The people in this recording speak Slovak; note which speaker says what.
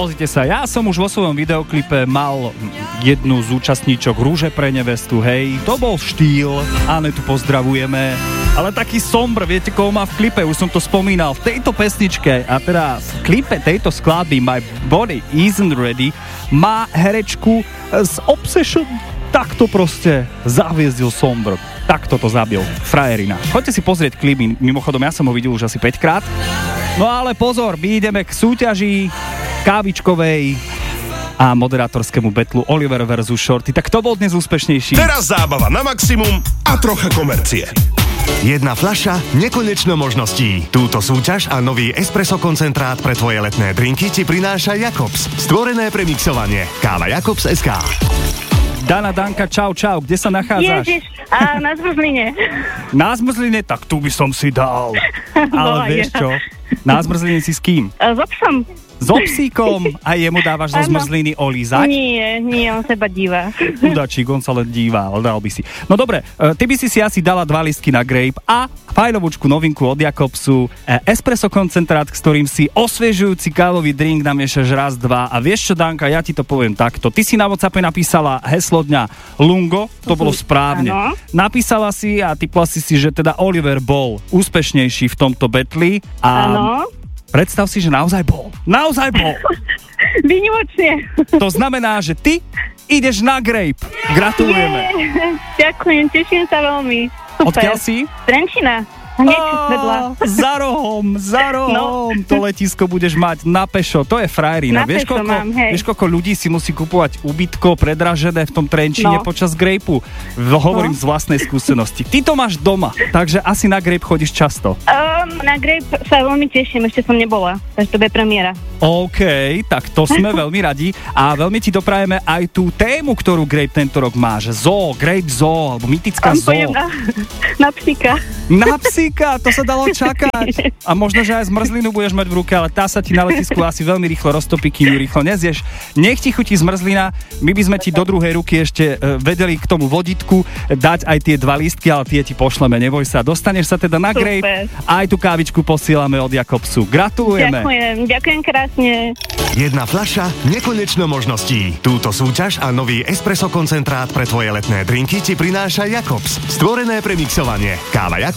Speaker 1: pozrite sa, ja som už vo svojom videoklipe mal jednu z účastníčok Rúže pre nevestu, hej. To bol štýl, Anetu pozdravujeme. Ale taký sombr, viete, koho má v klipe, už som to spomínal, v tejto pesničke, a teda v klipe tejto skladby My Body Isn't Ready, má herečku z Obsession. Takto proste zaviezdil sombr. Takto to zabil. Frajerina. Choďte si pozrieť klip, mimochodom ja som ho videl už asi 5 krát. No ale pozor, my ideme k súťaži kávičkovej a moderátorskému betlu Oliver versus Shorty. Tak kto bol dnes úspešnejší?
Speaker 2: Teraz zábava na maximum a trocha komercie.
Speaker 3: Jedna fľaša, nekonečno možností. Túto súťaž a nový espresso koncentrát pre tvoje letné drinky ti prináša Jakobs. Stvorené pre mixovanie. Káva Jakobs SK.
Speaker 1: Dana, Danka, čau, kde sa nachádzaš?
Speaker 4: Ježiš, na Zmrzline.
Speaker 1: Na Zmrzline? Tak tu by som si dal. Ale vieš čo? Na Zmrzline si s kým?
Speaker 4: S obsom.
Speaker 1: S obsíkom? A jemu dávaš zo Zmrzliny olízať?
Speaker 4: Nie, on seba díva.
Speaker 1: Chudačík, on sa len díva, ale dal by si. No dobre, ty by si asi dala 2 listky na grape a fajnovúčku novinku od Jakobsu, espresso koncentrát, s ktorým si osviežujúci kávový drink namiešaš raz, 2 a vieš čo, Danka, ja ti to poviem takto. Ty si na WhatsAppe napísala heslo dňa Lungo, to bolo správne.
Speaker 4: Áno.
Speaker 1: Napísala si a typla si, že teda Oliver bol úspešnejší v tomto betli a
Speaker 4: Áno.
Speaker 1: predstav si, že naozaj bol. Naozaj bol.
Speaker 4: Výnimočne.
Speaker 1: To znamená, že ty ideš na grape. Gratulujeme.
Speaker 4: Ďakujem, teším sa veľmi. Super.
Speaker 1: Odkiaľ si?
Speaker 4: Trenčina. Hneď vedľa.
Speaker 1: Za rohom. No. To letisko budeš mať na pešo. To je frajerina.
Speaker 4: Na pešo mám, hej.
Speaker 1: Vieš, koľko ľudí si musí kupovať ubytko predražené v tom Trenčine počas grapeu? Hovorím z vlastnej skúsenosti. Ty to máš doma, takže asi na grape chodíš často.
Speaker 4: Na grape sa veľmi teším, ešte som nebola. Takže to bude premiéra.
Speaker 1: OK, tak to sme veľmi radi a veľmi ti doprajeme aj tú tému, ktorú grape tento rok máš. Grape zoo, alebo mytická zoo.
Speaker 4: Pojem na psíka.
Speaker 1: Na psíka, to sa dalo čakať. A možno, že aj zmrzlinu budeš mať v ruke, ale tá sa ti na letisku asi veľmi rýchlo roztopí, kým ju rýchlo nezieš. Nech ti chutí zmrzlina, my by sme ti do druhej ruky ešte vedeli k tomu vodítku dať aj tie 2 lístky, ale tie ti pošleme, neboj sa. Dostaneš sa teda na grape a aj tú kávičku posielame od Jakobsu. Gratulujeme.
Speaker 4: Ďakujem krásne.
Speaker 3: Jedna fľaša, nekonečno možností. Túto súťaž a nový espresso koncentrát pre tvoje letné drinky ti prináša Jakobs. Stvorené pre mixovanie. Káva Jakobs